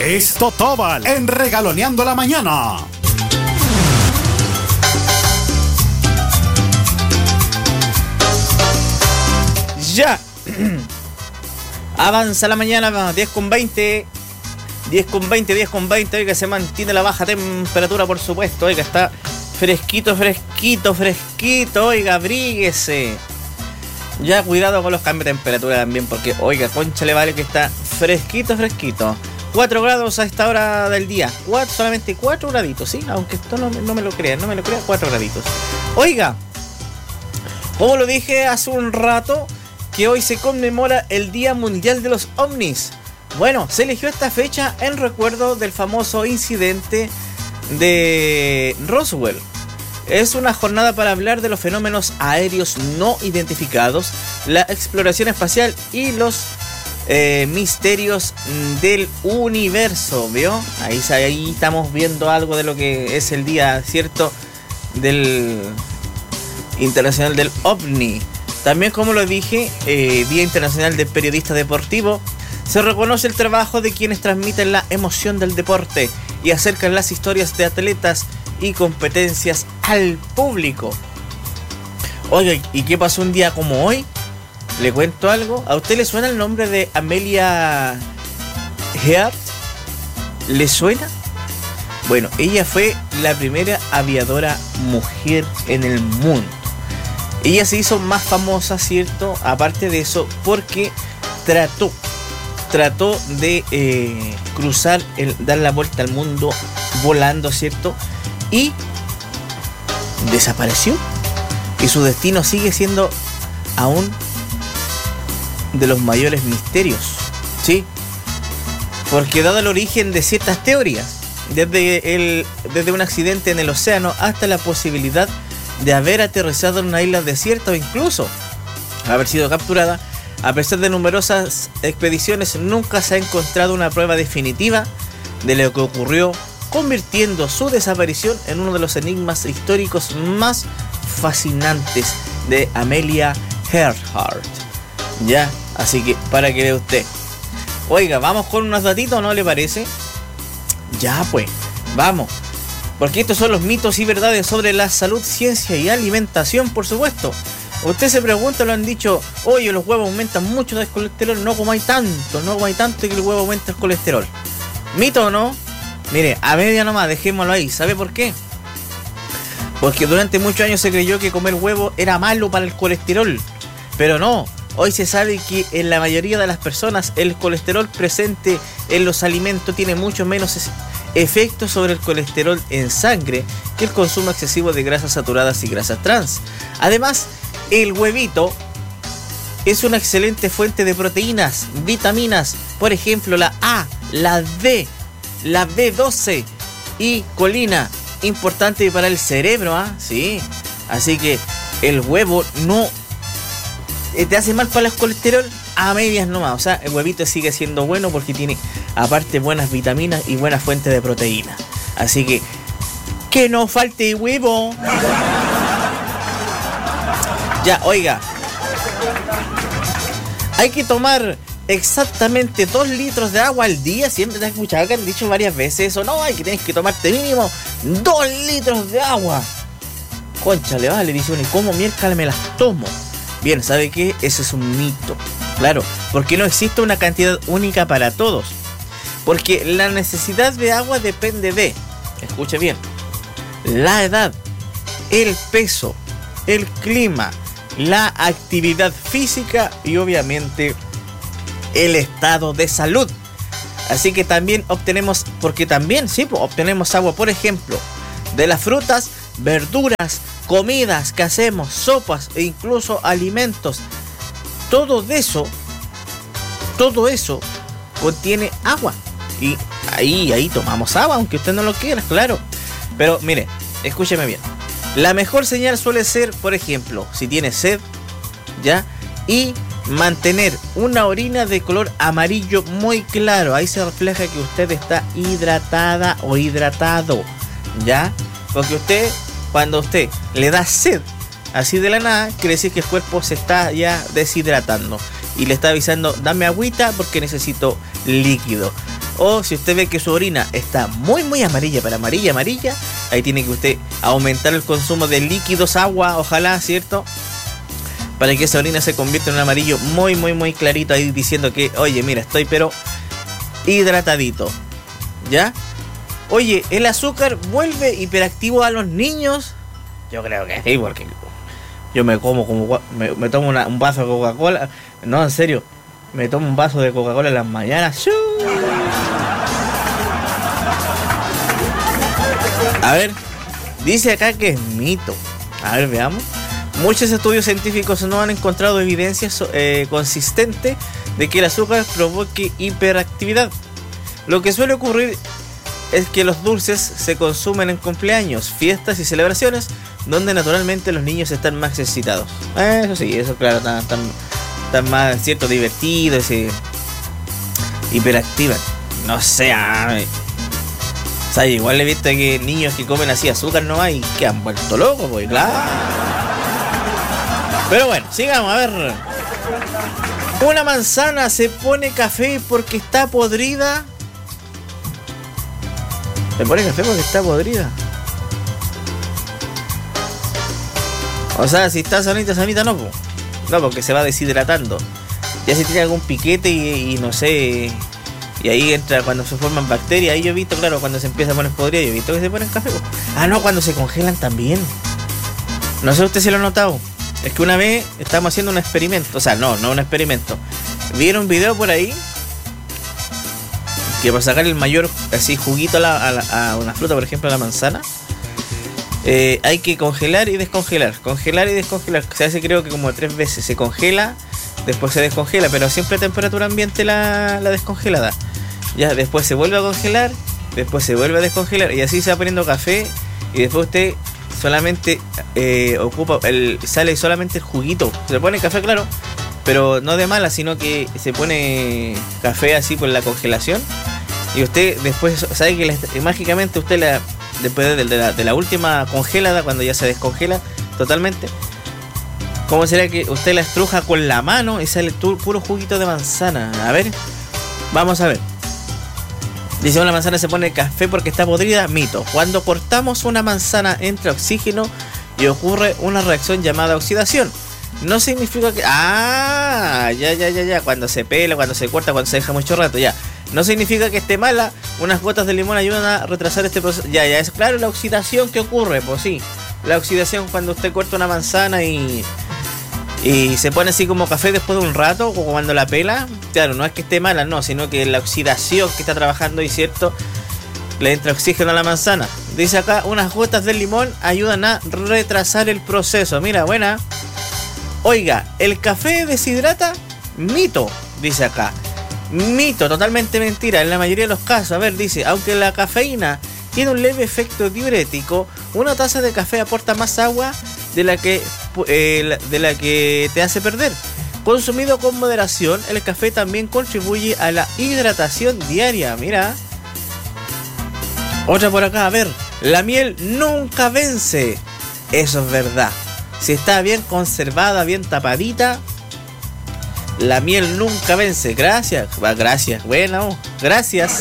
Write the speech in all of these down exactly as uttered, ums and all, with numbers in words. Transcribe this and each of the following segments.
Es Totóbal en Regaloneando la Mañana. Ya. Avanza la mañana, diez con veinte. diez con veinte, diez con veinte. Oiga, se mantiene la baja temperatura, por supuesto. Oiga, está fresquito, fresquito, fresquito. Oiga, abríguese. Ya, cuidado con los cambios de temperatura también, porque, oiga, concha le vale que está fresquito, fresquito. cuatro grados a esta hora del día. cuatro, solamente cuatro graditos, ¿sí? Aunque esto no, no me lo crean, no me lo crean, cuatro graditos. Oiga, como lo dije hace un rato, que hoy se conmemora el Día Mundial de los OVNIs. Bueno, se eligió esta fecha en recuerdo del famoso incidente de Roswell. Es una jornada para hablar de los fenómenos aéreos no identificados, la exploración espacial y los eh, misterios del universo, ¿vio? Ahí, ahí estamos viendo algo de lo que es el día, ¿cierto? Del Internacional del OVNI. También, como lo dije, eh, Día Internacional del Periodista Deportivo. Se reconoce el trabajo de quienes transmiten la emoción del deporte y acercan las historias de atletas y competencias al público. Oye, ¿y qué pasó un día como hoy? ¿Le cuento algo? ¿A usted le suena el nombre de Amelia Earhart? ¿Le suena? Bueno, ella fue la primera aviadora mujer en el mundo. Ella se hizo más famosa, ¿cierto? Aparte de eso, porque trató, trató de eh, cruzar, el, dar la vuelta al mundo volando, ¿cierto? Y desapareció. Y su destino sigue siendo aún de los mayores misterios, ¿sí? Porque dado el origen de ciertas teorías, desde, el, desde un accidente en el océano hasta la posibilidad de haber aterrizado en una isla desierta o incluso haber sido capturada, a pesar de numerosas expediciones, nunca se ha encontrado una prueba definitiva de lo que ocurrió, convirtiendo su desaparición en uno de los enigmas históricos más fascinantes de Amelia Earhart. Ya, así que para que vea usted. Oiga, vamos con unos datitos, ¿no le parece? Ya pues, vamos. Porque estos son los mitos y verdades sobre la salud, ciencia y alimentación, por supuesto. Usted se pregunta, lo han dicho, oye, los huevos aumentan mucho el colesterol, no comáis tanto, no comáis tanto que el huevo aumenta el colesterol. ¿Mito o no? Mire, a media nomás, dejémoslo ahí. ¿Sabe por qué? Porque durante muchos años se creyó que comer huevo era malo para el colesterol. Pero no, hoy se sabe que en la mayoría de las personas el colesterol presente en los alimentos tiene mucho menos efecto sobre el colesterol en sangre que el consumo excesivo de grasas saturadas y grasas trans. Además, el huevito es una excelente fuente de proteínas, vitaminas, por ejemplo la A, la D, la B doce y colina, importante para el cerebro, ¿ah? Sí, así que el huevo no te hace mal para el colesterol a medias nomás. O sea, el huevito sigue siendo bueno porque tiene aparte buenas vitaminas y buena fuente de proteína. Así que que no falte huevo. Ya, oiga, hay que tomar exactamente dos litros de agua al día. Siempre te has escuchado que han dicho varias veces eso. No, hay que tienes que tomarte mínimo dos litros de agua. Concha, le vale, dice uno, ¿y cómo miércoles me las tomo? Bien, ¿sabe qué? Ese es un mito. Claro, porque no existe una cantidad única para todos. Porque la necesidad de agua depende de, escuche bien, la edad, el peso, el clima, la actividad física y obviamente el estado de salud. Así que también obtenemos, porque también sí, obtenemos agua, por ejemplo, de las frutas, verduras, comidas que hacemos, sopas e incluso alimentos. Todo eso, todo eso contiene agua. Y ahí, ahí tomamos agua, aunque usted no lo quiera, claro. Pero mire, escúcheme bien. La mejor señal suele ser, por ejemplo, si tiene sed, ¿ya? Y mantener una orina de color amarillo muy claro. Ahí se refleja que usted está hidratada o hidratado, ¿ya? Porque usted, cuando usted le da sed así de la nada, quiere decir que el cuerpo se está ya deshidratando y le está avisando, dame agüita porque necesito líquido. O si usted ve que su orina está muy muy amarilla, para amarilla, amarilla, ahí tiene que usted aumentar el consumo de líquidos, agua, ojalá, ¿cierto? Para que esa orina se convierta en un amarillo muy muy muy clarito, ahí diciendo que, oye, mira, estoy pero hidratadito, ¿ya? Oye, ¿el azúcar vuelve hiperactivo a los niños? Yo creo que sí, porque yo me como como me, me tomo una, un vaso de Coca-Cola. No, en serio, me tomo un vaso de Coca-Cola en las mañanas. ¡Shuu! A ver, dice acá que es mito. A ver, veamos. Muchos estudios científicos no han encontrado evidencia eh, consistente de que el azúcar provoque hiperactividad. Lo que suele ocurrir es que los dulces se consumen en cumpleaños, fiestas y celebraciones, donde naturalmente los niños están más excitados. Eso sí, eso claro, están, están, están más, cierto, divertidos, se hiperactivan. No sé, ay. O sea, igual he visto que niños que comen así azúcar no hay, que han vuelto locos, pues claro. Pero bueno, sigamos, a ver. Una manzana se pone café porque está podrida. ¿Se pone café porque está podrida? O sea, si está sanita, sanita no, po. No, porque se va deshidratando. Ya si tiene algún piquete y, y no sé. Y ahí entra cuando se forman bacterias. Ahí yo he visto, claro, cuando se empieza a poner podrida, yo he visto que se ponen café, po. Ah, no, cuando se congelan también. No sé usted si lo ha notado. Es que una vez estábamos haciendo un experimento. O sea, no, no un experimento. Vieron un video por ahí que para sacar el mayor así juguito a, la, a, la, a una fruta, por ejemplo a la manzana, eh, hay que congelar y descongelar, congelar y descongelar. Se hace creo que como tres veces. Se congela, después se descongela, pero siempre a temperatura ambiente la, la descongelada. Ya después se vuelve a congelar, después se vuelve a descongelar y así se va poniendo café. Y después usted solamente eh, ocupa el, sale solamente el juguito. Se pone café, claro, pero no de mala, sino que se pone café así por la congelación. Y usted después sabe que la, mágicamente usted la, después de, de, la, de la última congelada, cuando ya se descongela totalmente, ¿cómo será que usted la estruja con la mano y sale tu, puro juguito de manzana? A ver, vamos a ver. Dice, una manzana se pone café porque está podrida. Mito. Cuando cortamos una manzana entra oxígeno y ocurre una reacción llamada oxidación. No significa que... Ah, ya, ya, ya, ya. Cuando se pela, cuando se corta, cuando se deja mucho rato, ya. No significa que esté mala. Unas gotas de limón ayudan a retrasar este proceso. Ya, ya, es claro la oxidación que ocurre. Pues sí, la oxidación cuando usted corta una manzana y... y se pone así como café después de un rato, o cuando la pela. Claro, no es que esté mala, no, sino que la oxidación que está trabajando ahí, ¿cierto? Le entra oxígeno a la manzana. Dice acá, unas gotas de limón ayudan a retrasar el proceso. Mira, buena. Oiga, ¿el café deshidrata? Mito, dice acá. Mito, totalmente mentira, en la mayoría de los casos. A ver, dice, aunque la cafeína tiene un leve efecto diurético, una taza de café aporta más agua de la que, eh, de la que te hace perder. Consumido con moderación, el café también contribuye a la hidratación diaria. Mira. Otra por acá, a ver. La miel nunca vence. Eso es verdad. Si está bien conservada, bien tapadita, la miel nunca vence. Gracias. Gracias. Bueno, gracias.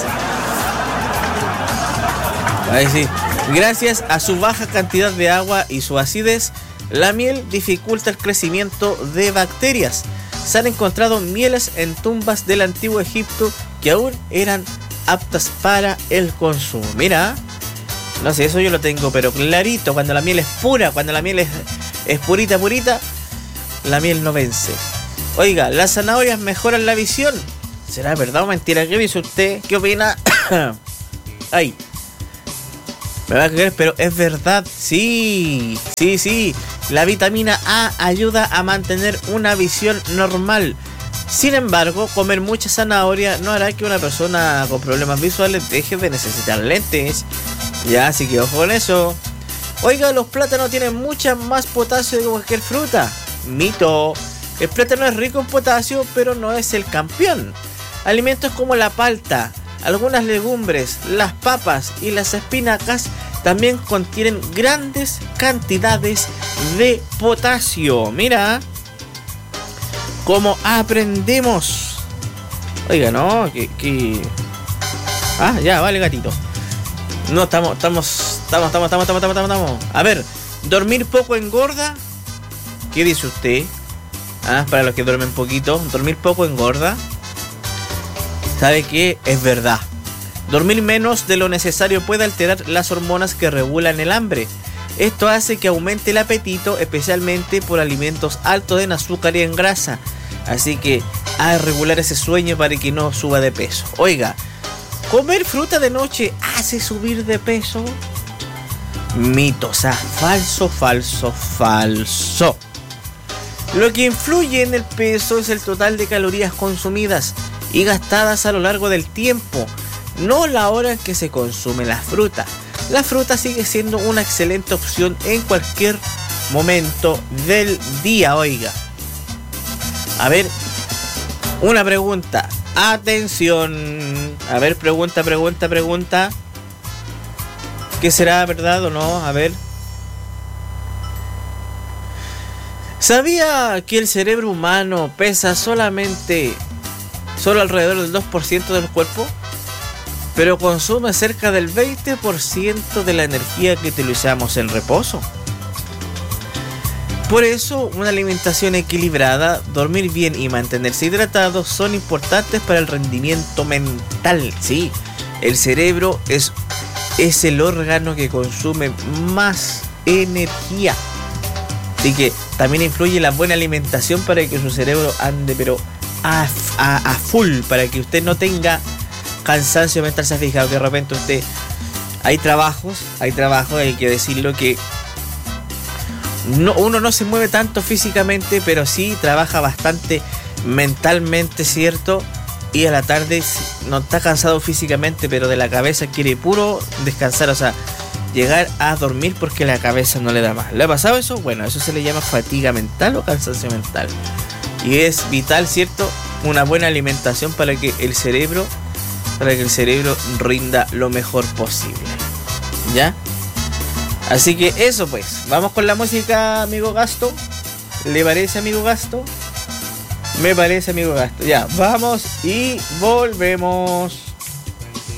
Ahí sí. Gracias a su baja cantidad de agua y su acidez, la miel dificulta el crecimiento de bacterias. Se han encontrado mieles en tumbas del antiguo Egipto que aún eran aptas para el consumo. Mira, no sé, eso yo lo tengo pero clarito. Cuando la miel es pura, cuando la miel es, es purita, purita, la miel no vence. Oiga, las zanahorias mejoran la visión. ¿Será verdad o mentira? ¿Qué dice usted? ¿Qué opina? Ay, me va a creer, pero es verdad. Sí, sí, sí. La vitamina A ayuda a mantener una visión normal. Sin embargo, comer mucha zanahoria no hará que una persona con problemas visuales deje de necesitar lentes. Ya, así que ojo con eso. Oiga, los plátanos tienen mucha más potasio que cualquier fruta. Mito. El plátano es rico en potasio, pero no es el campeón. Alimentos como la palta, algunas legumbres, las papas y las espinacas también contienen grandes cantidades de potasio. Mira cómo aprendemos. Oiga, no, que, que Ah, ya, vale, gatito. No, estamos, estamos, estamos, estamos, estamos, estamos, estamos, estamos. A ver, ¿dormir poco engorda? ¿Qué dice usted? Ah, para los que duermen poquito, ¿dormir poco engorda? ¿Sabe qué? Es verdad. Dormir menos de lo necesario puede alterar las hormonas que regulan el hambre. Esto hace que aumente el apetito, especialmente por alimentos altos en azúcar y en grasa. Así que a regular ese sueño para que no suba de peso. Oiga, ¿comer fruta de noche hace subir de peso? Mito, o sea, falso, falso, falso. Lo que influye en el peso es el total de calorías consumidas y gastadas a lo largo del tiempo, no la hora en que se consume la fruta. La fruta sigue siendo una excelente opción en cualquier momento del día, oiga. A ver, una pregunta. Atención. A ver, pregunta, pregunta, pregunta. ¿Qué será, verdad o no? A ver. ¿Sabía que el cerebro humano pesa solamente, solo alrededor del dos por ciento del cuerpo? Pero consume cerca del veinte por ciento de la energía que utilizamos en reposo. Por eso, una alimentación equilibrada, dormir bien y mantenerse hidratados son importantes para el rendimiento mental. Sí, el cerebro es, es el órgano que consume más energía. Así que también influye la buena alimentación para que su cerebro ande pero a, a, a full, para que usted no tenga cansancio mental. Se ha fijado que de repente usted, hay trabajos, hay trabajos, hay que decirlo, que no, uno no se mueve tanto físicamente, pero sí trabaja bastante mentalmente, ¿cierto? Y a la tarde no está cansado físicamente, pero de la cabeza quiere puro descansar, o sea, llegar a dormir porque la cabeza no le da más. ¿Le ha pasado eso? Bueno, eso se le llama fatiga mental o cansancio mental. Y es vital, ¿cierto?, una buena alimentación para que el cerebro para que el cerebro rinda lo mejor posible. ¿Ya? Así que eso pues. Vamos con la música, amigo Gasto. ¿Le parece, amigo Gasto? Me parece, amigo Gasto. Ya, vamos y volvemos.